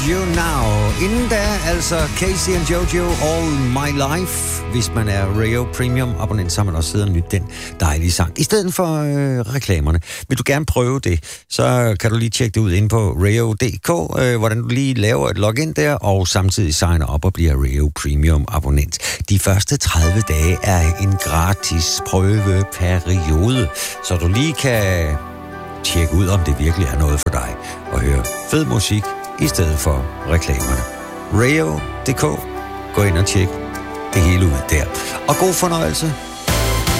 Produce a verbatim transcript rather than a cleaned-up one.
You Now. Inden da, altså Casey and Jojo All My Life. Hvis man er Rayo Premium abonnent, så har man også siddet og nyt den dejlige sang. I stedet for øh, reklamerne. Vil du gerne prøve det, så kan du lige tjekke det ud inde på rayo punktum d k, øh, hvordan du lige laver et login der, og samtidig signer op og bliver Rayo Premium abonnent. De første tredive dage er en gratis prøveperiode, så du lige kan tjekke ud, om det virkelig er noget for dig, og høre fed musik i stedet for reklamerne. rayo punktum d k. Gå ind og tjek det hele ud der. Og god fornøjelse.